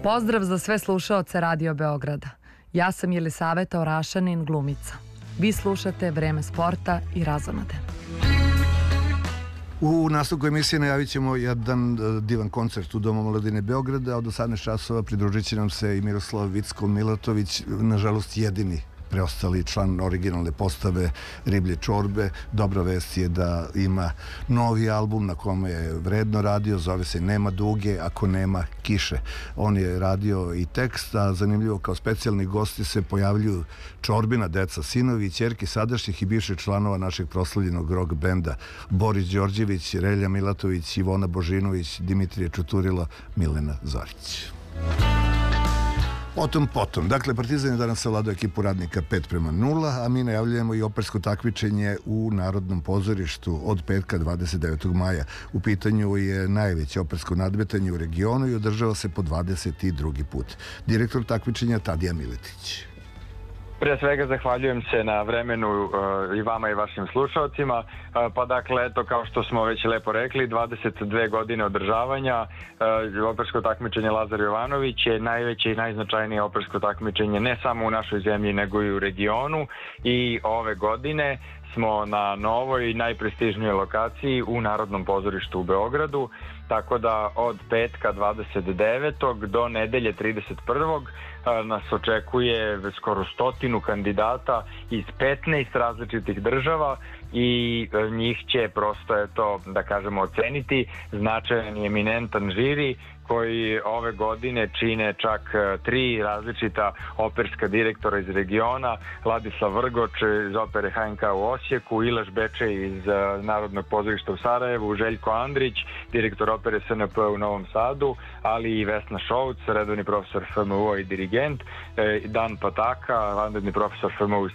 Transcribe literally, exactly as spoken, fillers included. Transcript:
Pozdrav za sve slušaoce Radio Beograda. Ja sam Jelisaveta Orašanin, glumica. Vi slušate Vreme sporta i razonode. U nastavku emisije najavit ćemo jedan divan koncert u Domu omladine Beograda. Od osamnaest časova pridružit će nam se i Miroslav Vicko-Milatović, nažalost jedini preostali član originalne postave Riblje čorbe. Dobra vest je da ima novi album na kome je vredno radio, zove se Nema duge ako nema kiše. On je radio i tekst, a zanimljivo kao specijalni gosti se pojavljuju Čorbina deca, sinovi i ćerke sadašnjih i bivših članova našeg proslavljenog rock benda: Boris Đorđević, Relja Milatović, Ivona Božinović, Dimitrije Čuturilo, Milena Zorić. Potom, potom. Dakle, Partizan je danas savladao ekipu Radnika pet prema nula, a mi najavljujemo i opersko takmičenje u Narodnom pozorištu od petka dvadeset devetog maja. U pitanju je najveće opersko nadmetanje u regionu i održava se po dvadeset drugi put. Direktor takmičenja Tadija Miletić. Prije svega zahvaljujem se na vremenu uh, i vama i vašim slušalcima. Uh, pa dakle, eto, kao što smo već lepo rekli, dvadeset dve godine održavanja. Uh, opersko takmičenje Lazar Jovanović je najveće i najznačajnije opersko takmičenje ne samo u našoj zemlji nego i u regionu, i ove godine smo na novoj i najprestižnijoj lokaciji u Narodnom pozorištu u Beogradu, tako da od petka dvadeset devetog do nedelje trideset prvog nas očekuje skoro stotinu kandidata iz petnaest različitih država i njih će prosto, eto, da kažemo, oceniti značajan i eminentan žiri koji ove godine čine čak tri različita operska direktora iz regiona: Ladislav Vrgoč iz opere H N K u Osijeku, Ilaš Bečej iz Narodnog pozorišta u Sarajevu, Željko Andrić, direktor opere S N P u Novom Sadu, ali i Vesna Šouc, redovni profesor F M U i dirigent, Dan Pataka, vanredni profesor F M U iz